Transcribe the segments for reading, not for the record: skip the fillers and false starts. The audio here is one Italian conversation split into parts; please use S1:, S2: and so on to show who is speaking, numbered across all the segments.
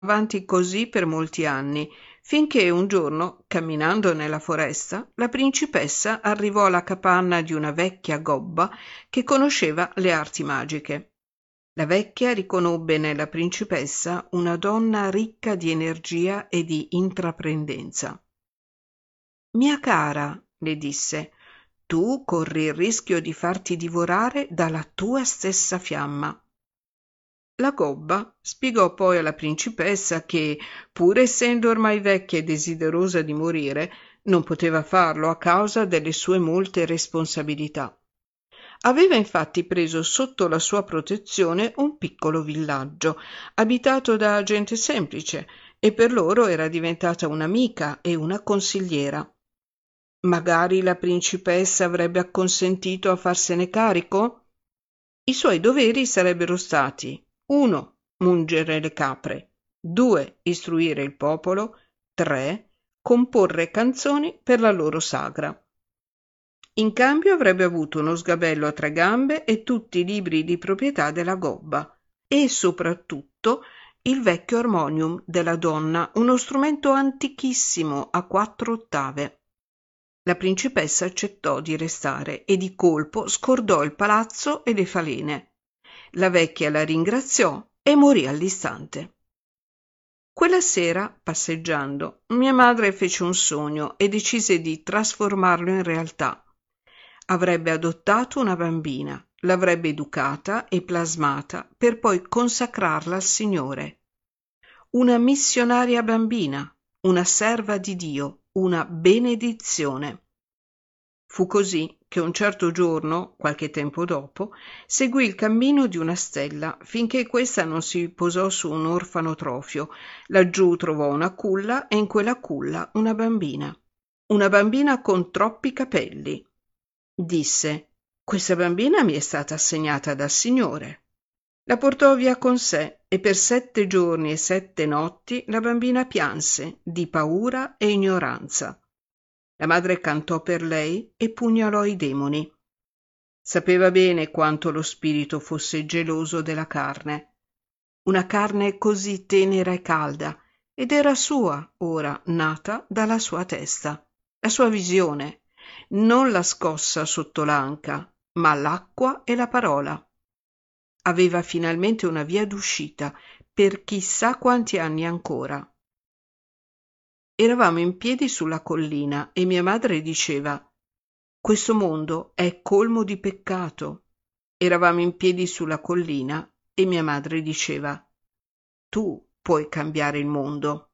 S1: avanti così per molti anni, finché un giorno, camminando nella foresta, la principessa arrivò alla capanna di una vecchia gobba che conosceva le arti magiche. La vecchia riconobbe nella principessa una donna ricca di energia e di intraprendenza. «Mia cara», le disse, «tu corri il rischio di farti divorare dalla tua stessa fiamma». La gobba spiegò poi alla principessa che, pur essendo ormai vecchia e desiderosa di morire, non poteva farlo a causa delle sue molte responsabilità. Aveva infatti preso sotto la sua protezione un piccolo villaggio, abitato da gente semplice, e per loro era diventata un'amica e una consigliera. Magari la principessa avrebbe acconsentito a farsene carico? I suoi doveri sarebbero stati: 1. Mungere le capre, 2. Istruire il popolo, 3. Comporre canzoni per la loro sagra. In cambio avrebbe avuto uno sgabello a 3 gambe e tutti i libri di proprietà della gobba e soprattutto il vecchio armonium della donna, uno strumento antichissimo a 4 ottave. La principessa accettò di restare e di colpo scordò il palazzo e le falene. La vecchia la ringraziò e morì all'istante. Quella sera, passeggiando, mia madre fece un sogno e decise di trasformarlo in realtà. Avrebbe adottato una bambina, l'avrebbe educata e plasmata per poi consacrarla al Signore. Una missionaria bambina, una serva di Dio, una benedizione. Fu così che un certo giorno, qualche tempo dopo, seguì il cammino di una stella finché questa non si posò su un orfanotrofio. Laggiù trovò una culla e in quella culla una bambina con troppi capelli. Disse: «Questa bambina mi è stata assegnata dal Signore». La portò via con sé e per 7 giorni e 7 notti la bambina pianse di paura e ignoranza. La madre cantò per lei e pugnalò i demoni. Sapeva bene quanto lo spirito fosse geloso della carne. Una carne così tenera e calda, ed era sua, ora nata dalla sua testa, la sua visione, non la scossa sotto l'anca, ma l'acqua e la parola. Aveva finalmente una via d'uscita per chissà quanti anni ancora. Eravamo in piedi sulla collina e mia madre diceva: «Questo mondo è colmo di peccato». Eravamo in piedi sulla collina e mia madre diceva: «Tu puoi cambiare il mondo».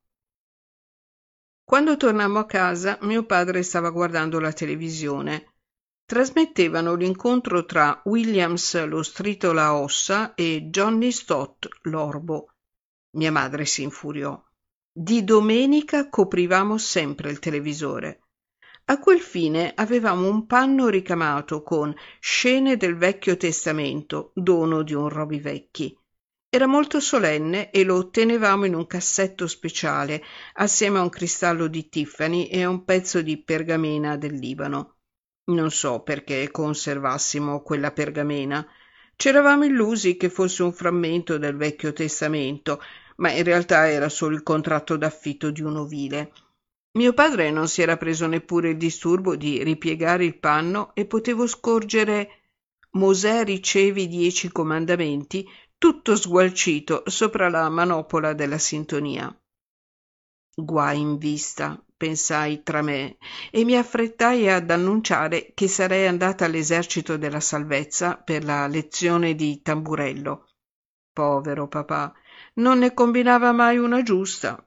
S1: Quando tornammo a casa, mio padre stava guardando la televisione. Trasmettevano l'incontro tra Williams lo stritolaossa e Johnny Stott l'orbo. Mia madre si infuriò. Di domenica coprivamo sempre il televisore. A quel fine avevamo un panno ricamato con scene del Vecchio Testamento, dono di un Robivecchi. Era molto solenne e lo tenevamo in un cassetto speciale, assieme a un cristallo di Tiffany e a un pezzo di pergamena del Libano. Non so perché conservassimo quella pergamena. C'eravamo illusi che fosse un frammento del Vecchio Testamento, ma in realtà era solo il contratto d'affitto di un ovile. Mio padre non si era preso neppure il disturbo di ripiegare il panno e potevo scorgere «Mosè riceve i 10 comandamenti» tutto sgualcito sopra la manopola della sintonia. Guai in vista, pensai tra me, e mi affrettai ad annunciare che sarei andata all'esercito della salvezza per la lezione di tamburello. Povero papà, non ne combinava mai una giusta,